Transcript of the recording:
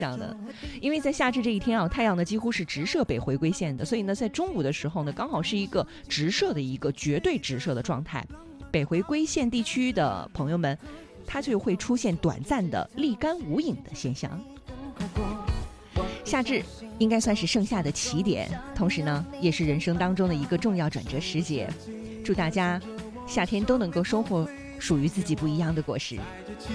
这样的，因为在夏至这一天啊，太阳呢几乎是直射北回归线的，所以呢，在中午的时候呢，刚好是一个直射的一个绝对直射的状态。北回归线地区的朋友们，它就会出现短暂的立竿无影的现象。夏至应该算是盛夏的起点，同时呢，也是人生当中的一个重要转折时节。祝大家夏天都能够收获属于自己不一样的果实。